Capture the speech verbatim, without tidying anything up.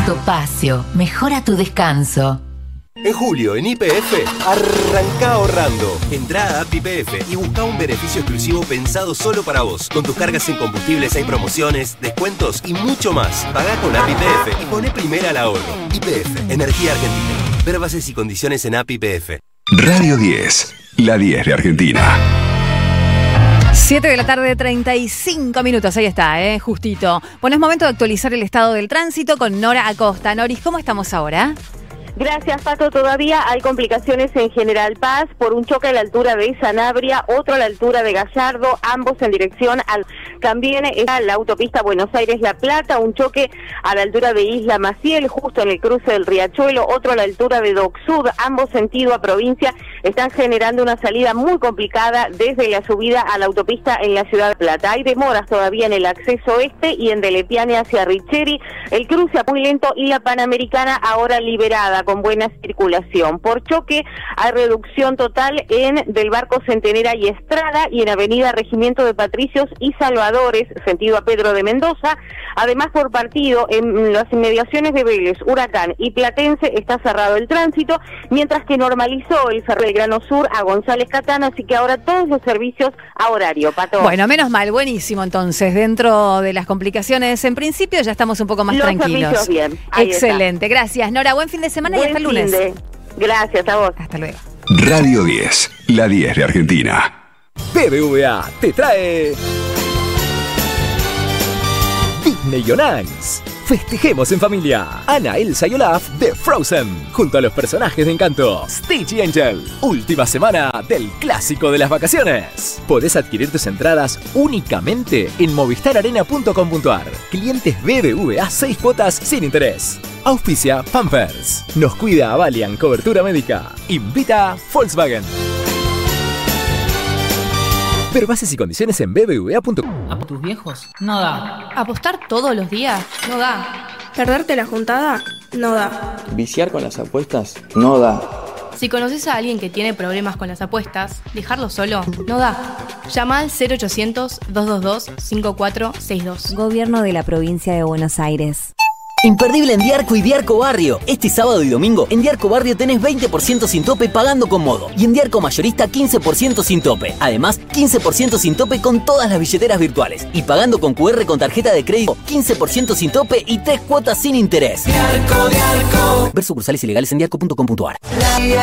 Topacio, mejora tu descanso. En julio, en Y P F, arranca ahorrando. Entrá a App Y P F y busca un beneficio exclusivo pensado solo para vos. Con tus cargas en combustibles hay promociones, descuentos y mucho más. Pagá con App Y P F y poné primera al ahorro. Y P F, Energía Argentina. Ver bases y condiciones en App Y P F. Radio diez, la diez de Argentina. siete de la tarde, treinta y cinco minutos, ahí está, ¿eh? Justito. Bueno, es momento de actualizar el estado del tránsito con Nora Acosta. Noris, ¿cómo estamos ahora? Gracias, Pato. Todavía hay complicaciones en General Paz por un choque a la altura de Sanabria, otro a la altura de Gallardo, ambos en dirección al... También está la autopista Buenos Aires-La Plata, un choque a la altura de Isla Maciel, justo en el cruce del Riachuelo, otro a la altura de Dock Sud, ambos sentido a provincia, están generando una salida muy complicada desde la subida a la autopista en la ciudad de Plata. Hay demoras todavía en el acceso este y en Delepiane hacia Richeri, el cruce a muy lento y la Panamericana ahora liberada, con buena circulación. Por choque hay reducción total en del Barco Centenera y Estrada y en Avenida Regimiento de Patricios y Salvadores, sentido a Pedro de Mendoza. Además, por partido, en las inmediaciones de Vélez, Huracán y Platense está cerrado el tránsito, mientras que normalizó el ferrocarril Grano Sur a González Catán, así que ahora todos los servicios a horario, Pato. Bueno, menos mal, buenísimo entonces. Dentro de las complicaciones, en principio ya estamos un poco más los tranquilos. Servicios bien. Ahí excelente, está. Gracias, Nora. Buen fin de semana Buen y hasta el lunes. De... Gracias a vos. Hasta luego. Radio diez, la diez de Argentina. B B V A te trae Disney on Ice. Festejemos en familia. Anna, Elsa y Olaf de Frozen, junto a los personajes de Encanto, Stitch y Angel. Última semana del clásico de las vacaciones. Podés adquirir tus entradas únicamente en movistar arena punto com punto ar. Clientes B B V A, seis cuotas sin interés. Auspicia Pampers. Nos cuida Valiant Cobertura Médica. Invita Volkswagen. Ver bases y condiciones en b b v a punto com. ¿A tus viejos? No da. ¿Apostar todos los días? No da. ¿Perderte la juntada? No da. ¿Viciar con las apuestas? No da. Si conoces a alguien que tiene problemas con las apuestas, dejarlo solo no da. Llama al cero ochocientos, dos dos dos, cinco cuatro seis dos. Gobierno de la Provincia de Buenos Aires. Imperdible en Diarco y Diarco Barrio. Este sábado y domingo en Diarco Barrio tenés veinte por ciento sin tope pagando con modo. Y en Diarco Mayorista quince por ciento sin tope. Además, quince por ciento sin tope con todas las billeteras virtuales. Y pagando con cu erre con tarjeta de crédito, quince por ciento sin tope y tres cuotas sin interés. Diarco, Diarco. Ver sucursales ilegales en diarco punto com punto ar.